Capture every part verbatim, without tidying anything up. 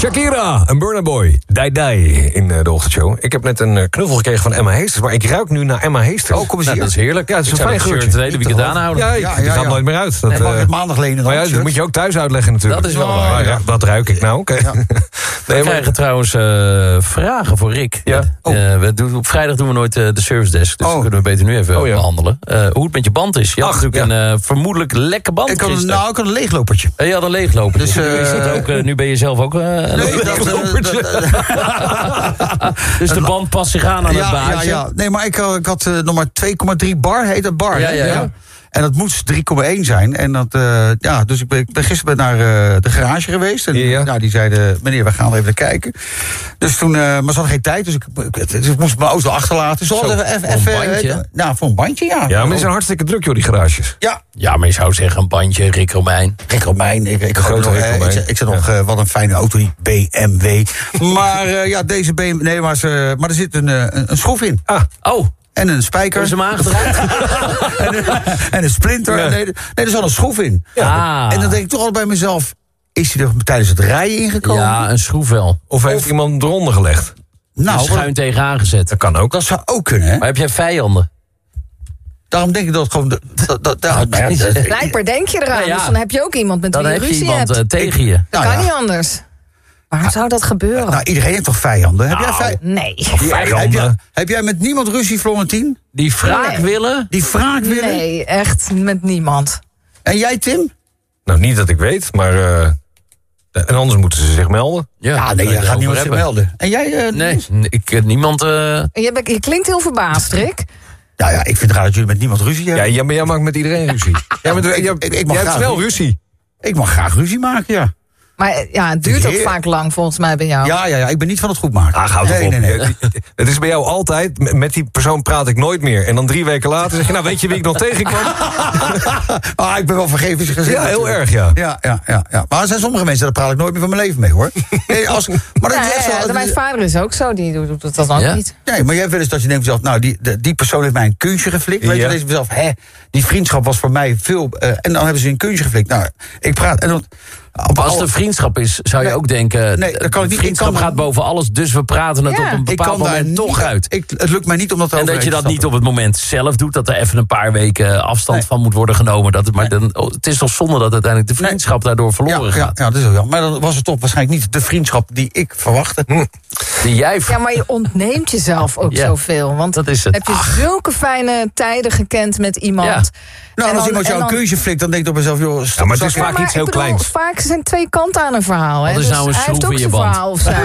Shakira en Burna Boy. Dai Dai in de ochtendshow. Ik heb net een knuffel gekregen van Emma Heesters, maar ik ruik nu naar Emma Heesters. Oh, kom eens nou, hier. dat is heerlijk. Ja, het is Ik een fijn geurtje. het hele weekend aanhouden. Ja, ja, die ja, gaat ja. nooit meer uit. Dat, nee, mag ik het maandag lenen dan? Maar ja, dat moet je ook thuis uitleggen natuurlijk. Dat is wel oh, waar. Ja, wat ruik ik nou? Okay. Ja. Nee, we maar... krijgen trouwens uh, vragen voor Rick. Ja. Oh. Uh, we doen, op vrijdag doen we nooit uh, de service desk. Dus oh. dat kunnen we beter nu even oh, ja. behandelen. Uh, hoe het met je band is. Je had Ach, natuurlijk ja. een uh, vermoedelijk lekke band. Ik had een, nou, ik had een leeglopertje. Uh, je had een leeglopertje. Dus, uh, is dat ook, uh, nu ben je zelf ook uh, een nee, leeglopertje. Dat, uh, dat, dus de band past zich aan aan ja, het baasje. Ja, ja. Nee, maar ik, ik had uh, nog maar twee komma drie bar, heet dat bar. Ja, ja, ja. ja. En dat moest drie komma één zijn. En dat, uh, ja, dus ik ben, ik ben gisteren naar uh, de garage geweest. En ja. nou, die zeiden, meneer, we gaan even naar kijken. Dus toen, uh, maar ze hadden geen tijd, dus ik, dus ik moest mijn auto achterlaten. Zo, Zo, even, even, voor een bandje? Uh, nou, voor een bandje, ja. Ja, maar die zijn hartstikke druk, joh, die garages. Ja. Ja, maar je zou zeggen een bandje, Rick Romein. Rick Romein, ik, ik, Grote nog, Rick uh, Romein. ik, ik zeg nog, ja. uh, wat een fijne auto, die B M W. Maar uh, ja, deze B M W, nee, maar, ze, maar er zit een, uh, een, een schroef in. Ah, oh. En een spijker. Hebben ze hem aangedraaid? en, een, en een splinter. Ja. Nee, nee, er zat een schroef in. Ja. En dan denk ik toch al bij mezelf, is hij er tijdens het rijden ingekomen? Ja, een schroef wel. Of heeft of, iemand eronder gelegd? Nou, schuin tegenaan gezet. Dat kan ook. Dat zou ook kunnen, hè? Maar heb jij vijanden? Daarom denk ik dat het gewoon... Dat, dat, dat, nou, ja, dat, blijkbaar denk je eraan. Ja, ja. Dus dan heb je ook iemand met wie je ruzie hebt. Dan heb je iemand uh, tegen je. Dat nou, kan ja. niet anders. Waarom zou dat gebeuren? Nou, iedereen heeft toch vijanden? Heb nou, jij vijanden? Nee. Vijanden. Heb, jij, heb jij met niemand ruzie, Florentien? Die wraak nee. willen? Die wraak willen? Nee, echt met niemand. En jij, Tim? Nou, niet dat ik weet, maar... Uh, en anders moeten ze zich melden. Ja, ja nee, je gaat niemand zich melden. En jij? Uh, nee, ik, niemand... Uh... Je, bent, je klinkt heel verbaasd, Rick. Nou ja, ik vind het raar dat jullie met niemand ruzie hebben. Ja, maar jij maakt met iedereen ruzie. Ja, maar ik, ik, ik mag jij hebt snel ruzie. Ik mag graag ruzie maken, ja. Maar ja, het duurt ook vaak lang volgens mij bij jou. Ja, ja, ja, ik ben niet van het goed maken. Ah, houd nee, op. nee, nee. Het is bij jou altijd, met die persoon praat ik nooit meer. En dan drie weken later zeg je, nou weet je wie ik nog tegenkwam? Ah, ik ben wel vergevingsgezind. Ja, heel erg, ja. Ja, ja, ja, ja. Maar er zijn sommige mensen, daar praat ik nooit meer van mijn leven mee, hoor. Nee, als, maar dat ja, is echt ja, zo, ja, mijn vader is ook zo, die doet dat dan ja? niet. Nee, maar jij hebt wel eens dat je denkt zelf, nou, die, die persoon heeft mij een kunstje geflikt. Weet je, ja. dan denk je zelf, hè, die vriendschap was voor mij veel... Uh, en dan hebben ze een kunstje geflikt. Nou, ik praat... En dan, als het een vriendschap is, zou je nee, ook denken... Nee, dat kan ik niet. Vriendschap ik kan gaat boven alles, dus we praten het ja, op een bepaald moment niet, toch uit. Ik, het lukt mij niet om dat En dat je dat niet op het moment zelf doet, dat er even een paar weken afstand nee. van moet worden genomen. Dat het, maar nee. dan, het is toch zonde dat uiteindelijk de vriendschap nee. daardoor verloren ja, gaat. Ja, ja, dat is wel. Maar dan was het toch waarschijnlijk niet de vriendschap die ik verwachtte. Hm. Die jij ja, maar je ontneemt jezelf ook ja. zoveel. Want dat is het. heb je Ach. zulke fijne tijden gekend met iemand... Ja. Nou, en als dan, iemand jou een dan, kunstje flikt, dan denk ik op mezelf... Joh, ja, maar het is ja, vaak maar iets heel bedoel, kleins. Vaak zijn twee kanten aan een verhaal. Hè? Wat is dus nou een hij heeft ook in je zijn band? verhaal of zijn.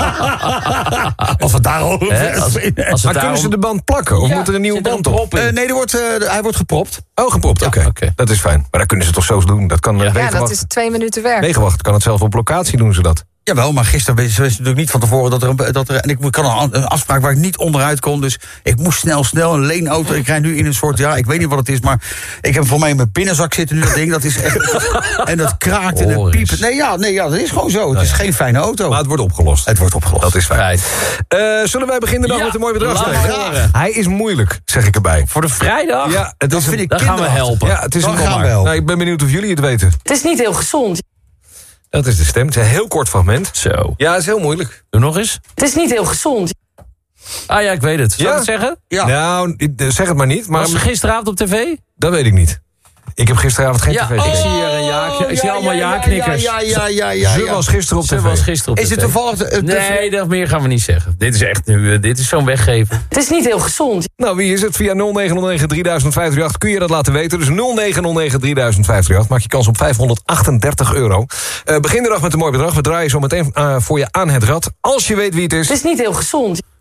Of het daarover He, als, als het maar daarom... kunnen ze de band plakken? Of ja, moet er een nieuwe band op? Uh, nee, er wordt, uh, hij wordt gepropt. Oh, gepropt, ja, oké. Okay. Okay. Dat is fijn. Maar dat kunnen ze toch zo doen? Dat kan ja, Wegenwacht... ja, dat is twee minuten werk. Wegenwacht kan het zelf op locatie doen ze dat. Jawel, maar gisteren wisten ze natuurlijk niet van tevoren dat er een... Dat er, en ik kan een, een afspraak waar ik niet onderuit kon. Dus ik moest snel, snel een leenauto. Ik rijd nu in een soort... Ja, ik weet niet wat het is, maar... Ik heb voor mij in mijn binnenzak zitten nu dat ding. Dat is echt... En dat kraakt en het piept. Nee, ja, nee, ja, dat is gewoon zo. Het is geen fijne auto. Maar het wordt opgelost. Het wordt opgelost. Dat is fijn. Uh, zullen wij beginnen dan ja, met een mooi bedrag? Ja. Hij is moeilijk, zeg ik erbij. Voor de vrijdag? Ja, het dat is vind een, ik dan gaan we helpen. Ja, het is dan een gaan we helpen. Nou, ik ben benieuwd of jullie het weten. Het is niet heel gezond. Dat is de stem. Het is een heel kort fragment. Zo. Ja, het is heel moeilijk. Doe nog eens. Het is niet heel gezond. Ah ja, ik weet het. Zal ja? ik het zeggen? Ja. Nou, zeg het maar niet. Maar Was ze gisteravond op tv? Dat weet ik niet. Ik heb gisteravond geen ja, tv oh, gekeken. ik zie hier een ja, ik zie ja, allemaal ja, ja-knikkers. Ja, ja, ja, ja, Ze ja. was gisteren op Ze tv. was gisteren op Is tv. het toevallig... Uh, nee, dat meer gaan we niet zeggen. Dit is echt nu, uh, dit is zo'n weggeven. Het is niet heel gezond. Nou, wie is het? Via nul negen nul negen drie vijf drie acht kun je dat laten weten. Dus nul negen nul negen drie vijf drie acht. Maak je kans op vijfhonderdachtendertig euro. Uh, begin de dag met een mooi bedrag. We draaien zo meteen uh, voor je aan het rad. Als je weet wie het is... Het is niet heel gezond.